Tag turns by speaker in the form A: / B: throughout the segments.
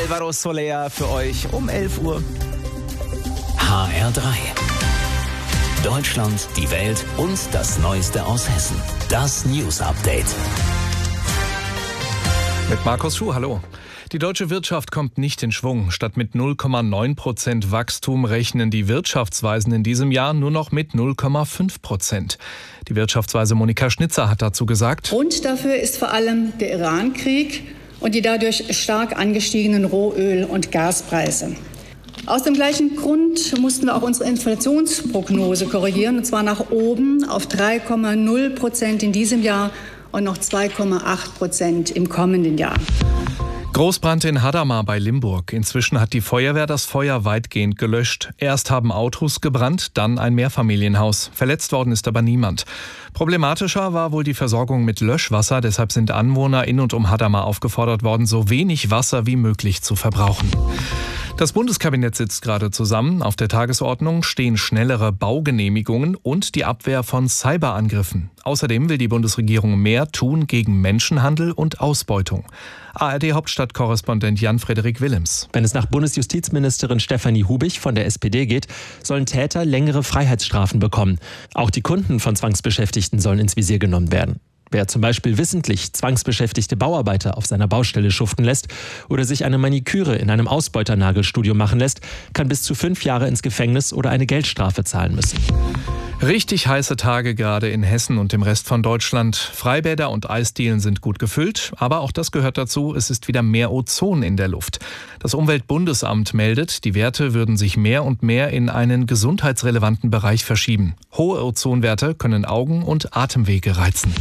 A: Alvaro Soler für euch um 11 Uhr.
B: HR3. Deutschland, die Welt und das Neueste aus Hessen. Das News Update.
C: Mit Markus Schuh, hallo. Die deutsche Wirtschaft kommt nicht in Schwung. Statt mit 0,9% Wachstum rechnen die Wirtschaftsweisen in diesem Jahr nur noch mit 0,5%. Die Wirtschaftsweise Monika Schnitzer hat dazu gesagt:
D: Grund dafür ist vor allem der Iran-Krieg und die dadurch stark angestiegenen Rohöl- und Gaspreise. Aus dem gleichen Grund mussten wir auch unsere Inflationsprognose korrigieren, und zwar nach oben auf 3,0% in diesem Jahr und noch 2,8% im kommenden Jahr.
C: Großbrand in Hadamar bei Limburg. Inzwischen hat die Feuerwehr das Feuer weitgehend gelöscht. Erst haben Autos gebrannt, dann ein Mehrfamilienhaus. Verletzt worden ist aber niemand. Problematischer war wohl die Versorgung mit Löschwasser. Deshalb sind Anwohner in und um Hadamar aufgefordert worden, so wenig Wasser wie möglich zu verbrauchen. Das Bundeskabinett sitzt gerade zusammen. Auf der Tagesordnung stehen schnellere Baugenehmigungen und die Abwehr von Cyberangriffen. Außerdem will die Bundesregierung mehr tun gegen Menschenhandel und Ausbeutung. ARD-Hauptstadtkorrespondent Jan-Frederik Willems.
E: Wenn es nach Bundesjustizministerin Stefanie Hubich von der SPD geht, sollen Täter längere Freiheitsstrafen bekommen. Auch die Kunden von Zwangsbeschäftigten sollen ins Visier genommen werden. Wer zum Beispiel wissentlich zwangsbeschäftigte Bauarbeiter auf seiner Baustelle schuften lässt oder sich eine Maniküre in einem Ausbeuternagelstudio machen lässt, kann bis zu 5 Jahre ins Gefängnis oder eine Geldstrafe zahlen müssen.
C: Richtig heiße Tage gerade in Hessen und dem Rest von Deutschland. Freibäder und Eisdielen sind gut gefüllt, aber auch das gehört dazu, es ist wieder mehr Ozon in der Luft. Das Umweltbundesamt meldet, die Werte würden sich mehr und mehr in einen gesundheitsrelevanten Bereich verschieben. Hohe Ozonwerte können Augen und Atemwege reizen.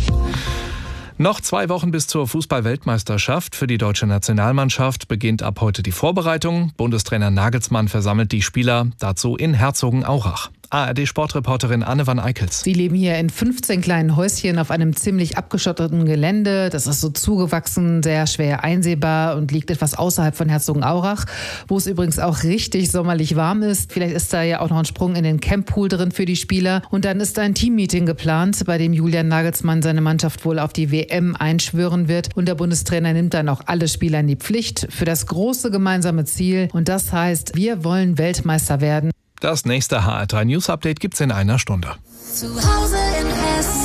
C: Noch 2 Wochen bis zur Fußball-Weltmeisterschaft. Für die deutsche Nationalmannschaft beginnt ab heute die Vorbereitung. Bundestrainer Nagelsmann versammelt die Spieler dazu in Herzogenaurach. ARD-Sportreporterin Anne van Eickels.
F: Sie leben hier in 15 kleinen Häuschen auf einem ziemlich abgeschotteten Gelände. Das ist so zugewachsen, sehr schwer einsehbar und liegt etwas außerhalb von Herzogenaurach, wo es übrigens auch richtig sommerlich warm ist. Vielleicht ist da ja auch noch ein Sprung in den Camppool drin für die Spieler. Und dann ist ein Teammeeting geplant, bei dem Julian Nagelsmann seine Mannschaft wohl auf die WM einschwören wird. Und der Bundestrainer nimmt dann auch alle Spieler in die Pflicht für das große gemeinsame Ziel. Und das heißt, wir wollen Weltmeister werden.
C: Das nächste HR3 News Update gibt's in einer Stunde.
G: Zu Hause in Hessen.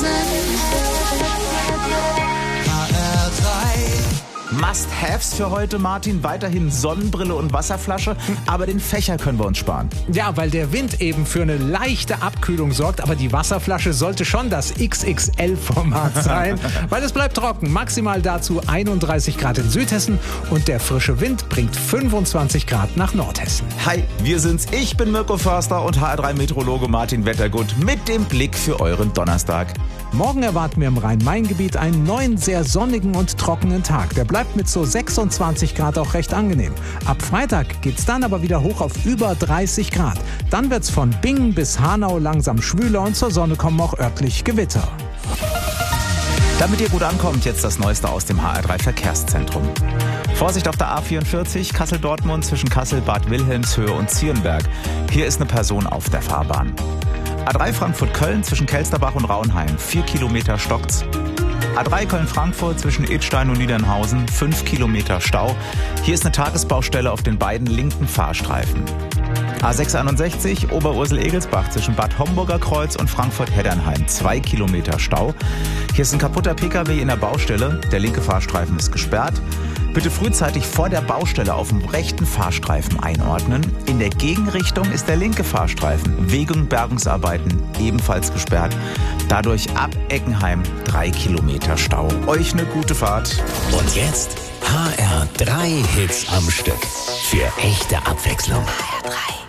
A: Must-Haves für heute, Martin. Weiterhin Sonnenbrille und Wasserflasche, aber den Fächer können wir uns sparen.
H: Ja, weil der Wind eben für eine leichte Abkühlung sorgt, aber die Wasserflasche sollte schon das XXL-Format sein, weil es bleibt trocken. Maximal dazu 31 Grad in Südhessen und der frische Wind bringt 25 Grad nach Nordhessen.
A: Hi, wir sind's. Ich bin Mirko Förster und HR3-Meteorologe Martin Wettergut mit dem Blick für euren Donnerstag.
H: Morgen erwarten wir im Rhein-Main-Gebiet einen neuen, sehr sonnigen und trockenen Tag. Der bleibt mit so 26 Grad auch recht angenehm. Ab Freitag geht's dann aber wieder hoch auf über 30 Grad. Dann wird's von Bingen bis Hanau langsam schwüler und zur Sonne kommen auch örtlich Gewitter.
A: Damit ihr gut ankommt, jetzt das Neueste aus dem HR3 Verkehrszentrum. Vorsicht auf der A44 Kassel-Dortmund zwischen Kassel, Bad Wilhelmshöhe und Zierenberg. Hier ist eine Person auf der Fahrbahn. A3 Frankfurt-Köln zwischen Kelsterbach und Raunheim, 4 Kilometer stockt's. A3 Köln-Frankfurt zwischen Idstein und Niedernhausen, 5 Kilometer Stau. Hier ist eine Tagesbaustelle auf den beiden linken Fahrstreifen. A661 Oberursel-Egelsbach zwischen Bad Homburger Kreuz und Frankfurt-Heddernheim, 2 Kilometer Stau. Hier ist ein kaputter PKW in der Baustelle, der linke Fahrstreifen ist gesperrt. Bitte frühzeitig vor der Baustelle auf dem rechten Fahrstreifen einordnen. In der Gegenrichtung ist der linke Fahrstreifen wegen Bergungsarbeiten ebenfalls gesperrt. Dadurch ab Eckenheim 3 Kilometer Stau. Euch eine gute Fahrt.
B: Und jetzt HR3 Hits am Stück. Für echte Abwechslung.
G: HR3.